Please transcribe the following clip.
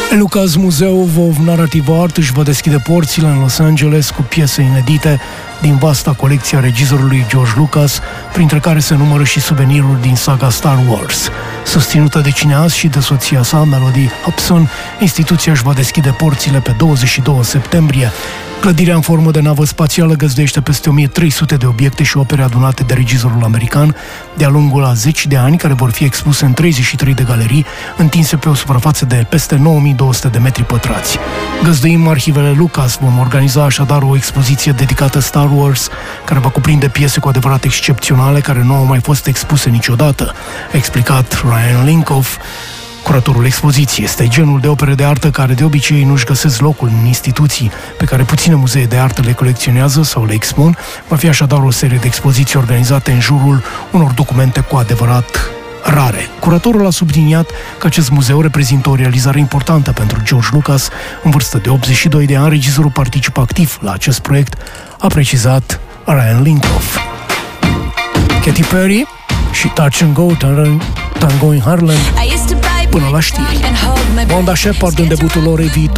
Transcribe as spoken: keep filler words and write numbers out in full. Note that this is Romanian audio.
Lucas Muzeul of Narrative Art își va deschide porțile în Los Angeles cu piese inedite din vasta colecție a regizorului George Lucas, printre care se numără și suveniruri din saga Star Wars. Susținută de cineast și de soția sa, Melody Hobson, instituția își va deschide porțile pe douăzeci și doi septembrie. Clădirea în formă de navă spațială găzduiește peste o mie trei sute de obiecte și opere adunate de regizorul american de-a lungul a zeci de ani, care vor fi expuse în treizeci și trei de galerii, întinse pe o suprafață de peste nouă mii două sute de metri pătrați. Găzduim arhivele Lucas, vom organiza așadar o expoziție dedicată Star Wars, care va cuprinde piese cu adevărat excepționale, care nu au mai fost expuse niciodată, a explicat Ryan Linkoff, curatorul expoziției. Este genul de opere de artă care de obicei nu-și găsesc locul în instituții pe care puține muzee de artă le colecționează sau le expun. Va fi așadar o serie de expoziții organizate în jurul unor documente cu adevărat rare. Curatorul a subliniat că acest muzeu reprezintă o realizare importantă pentru George Lucas. În vârstă de optzeci și doi de ani, regizorul participă activ la acest proiect, a precizat Ryan Linkoff. Katy Perry și Touch and Go, Tango in Harlem, până la știri. Wanda Shepard în debutul orei viitoare.